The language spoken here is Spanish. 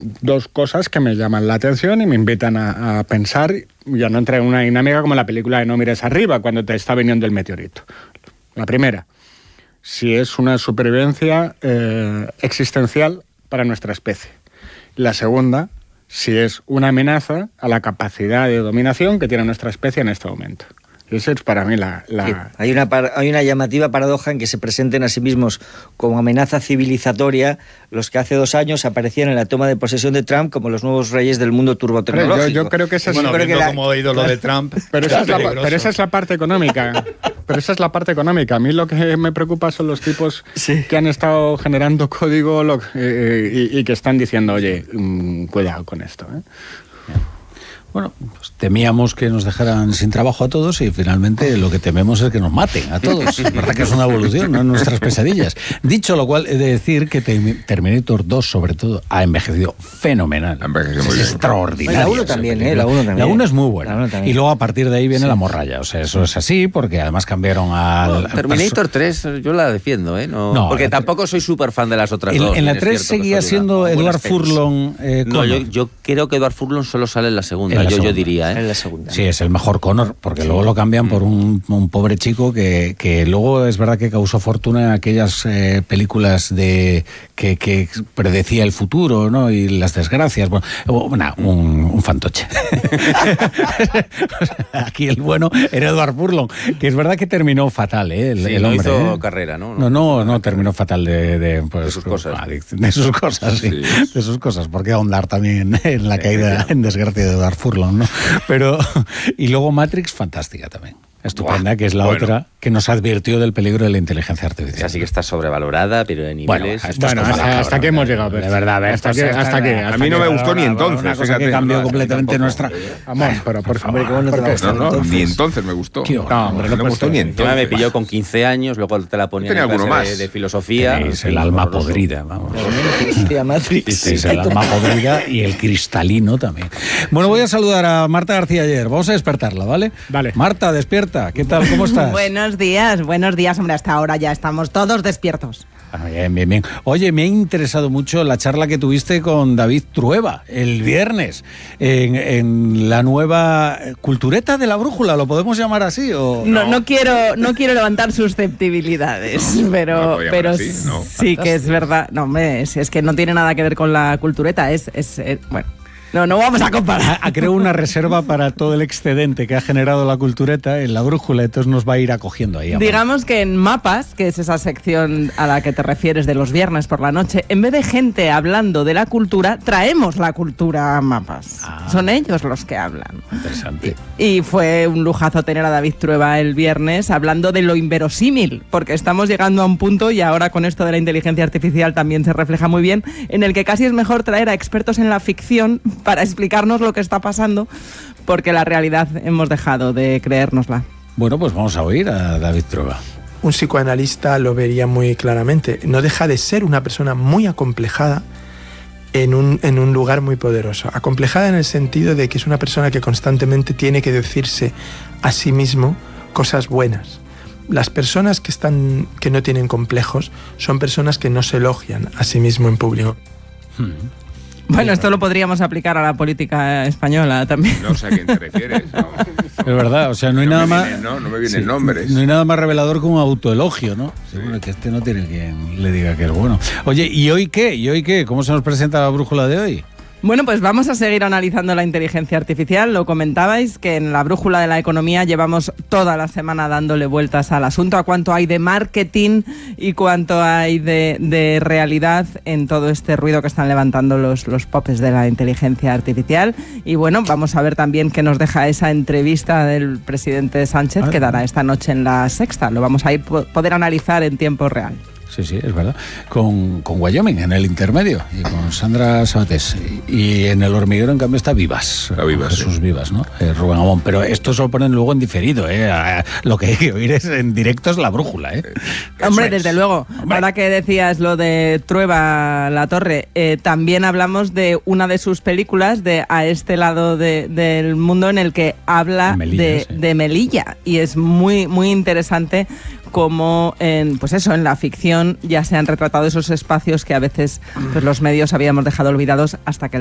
dos cosas que me llaman la atención y me invitan a pensar. Ya no entré en una dinámica como la película de No mires arriba, cuando te está viniendo el meteorito. La primera, si es una supervivencia existencial para nuestra especie. La segunda, si es una amenaza a la capacidad de dominación que tiene nuestra especie en este momento. Esa es para mí la... Sí, hay una llamativa paradoja en que se presenten a sí mismos como amenaza civilizatoria los que hace 2 años aparecían en la toma de posesión de Trump como los nuevos reyes del mundo turbotecnológico. Yo creo que esa es... Bueno, viendo como ídolo de Trump... Pero esa es la parte económica. Pero esa es la parte económica. A mí lo que me preocupa son los tipos que han estado generando código y que están diciendo, oye, cuidado con esto, ¿eh? Bueno, pues temíamos que nos dejaran sin trabajo a todos y finalmente lo que tememos es que nos maten a todos. Es verdad que es una evolución, no nuestras pesadillas. Dicho lo cual, he de decir que Terminator 2, sobre todo, ha envejecido fenomenal. Es extraordinario. La 1 también, la 1 también. La 1 es muy buena. Y luego a partir de ahí viene la morralla. O sea, eso es así porque además cambiaron al... Terminator 3 yo la defiendo, ¿eh? No, porque tampoco soy súper fan de las otras dos. En la 3 seguía siendo Edward Furlong. No, yo creo que Edward Furlong solo sale en la segunda. Yo diría, ¿eh? En la segunda. Sí, es el mejor Connor, porque luego lo cambian por un pobre chico que luego es verdad que causó fortuna en aquellas películas que predecía el futuro, ¿no? Y las desgracias. Bueno, un fantoche. Aquí el bueno era Edward Furlong, que es verdad que terminó fatal, ¿eh? El hombre, hizo carrera, ¿no? No, terminó fatal de sus cosas. De sus cosas, sí. De sus cosas, porque ahondar también en la caída en desgracia de Edward Furlong, ¿no? Pero, y luego Matrix, fantástica también. Estupenda, que es la otra que nos advirtió del peligro de la inteligencia artificial. Así que está sobrevalorada, pero de niveles... Hasta que hemos llegado. De verdad, hasta que a mí no me gustó ni entonces. Una cosa que cambió completamente nuestra... Vamos, pero por favor. Ni entonces me gustó. No, hombre, no me gustó ni entonces. Me pilló con 15 años, luego te la ponía en clase de filosofía. Es el alma podrida, vamos. Matrix. Es el alma podrida y el cristalino también. Bueno, voy a saludar a Marta García Aller. Vamos a despertarla, ¿vale? Vale. Marta, despierta. ¿Qué tal? ¿Cómo estás? Buenos días, hombre, hasta ahora ya estamos todos despiertos. Bien. Oye, me ha interesado mucho la charla que tuviste con David Trueba el viernes en la nueva cultureta de la brújula, ¿lo podemos llamar así? ¿O? No quiero levantar susceptibilidades, pero así, ¿no? Sí que es verdad. No, hombre, es que no tiene nada que ver con la cultureta, bueno. No vamos a comparar. Ha creado una reserva para todo el excedente que ha generado la cultureta en la brújula, entonces nos va a ir acogiendo ahí. Digamos que en Mapas, que es esa sección a la que te refieres de los viernes por la noche, en vez de gente hablando de la cultura, traemos la cultura a Mapas. Son ellos los que hablan. Interesante. Y fue un lujazo tener a David Trueba el viernes hablando de lo inverosímil, porque estamos llegando a un punto, y ahora con esto de la inteligencia artificial también se refleja muy bien, en el que casi es mejor traer a expertos en la ficción para explicarnos lo que está pasando, porque la realidad hemos dejado de creérnosla. Bueno, pues vamos a oír a David Trueba. Un psicoanalista lo vería muy claramente. No deja de ser una persona muy acomplejada en un lugar muy poderoso. Acomplejada en el sentido de que es una persona que constantemente tiene que decirse a sí mismo cosas buenas. Las personas que no tienen complejos son personas que no se elogian a sí mismo en público. Bueno, esto lo podríamos aplicar a la política española también. No sé a quién te refieres. No. Es verdad, o sea, no hay nada más... No me vienen nombres. No hay nada más revelador que un autoelogio, ¿no? Sí. Bueno, que no tiene quien le diga que es bueno. Oye, ¿y hoy qué? ¿Cómo se nos presenta la brújula de hoy? Bueno, pues vamos a seguir analizando la inteligencia artificial. Lo comentabais, que en la brújula de la economía llevamos toda la semana dándole vueltas al asunto, a cuánto hay de marketing y cuánto hay de realidad en todo este ruido que están levantando los popes de la inteligencia artificial. Y bueno, vamos a ver también qué nos deja esa entrevista del presidente Sánchez que dará esta noche en La Sexta. Lo vamos a poder analizar en tiempo real. Sí, es verdad. Con Wyoming en el intermedio y con Sandra Sabatés. Y en El Hormiguero, en cambio, está Vivas. Jesús Vivas, ¿no? Rubén Amón. Pero esto se lo ponen luego en diferido, ¿eh? Lo que hay que oír es en directo es la brújula, ¿eh? Hombre, desde luego. Ahora que decías lo de Trueba La Torre, también hablamos de una de sus películas, de A este lado del mundo, en el que habla de Melilla. Y es muy, muy interesante cómo en la ficción ya se han retratado esos espacios que a veces pues, los medios habíamos dejado olvidados hasta que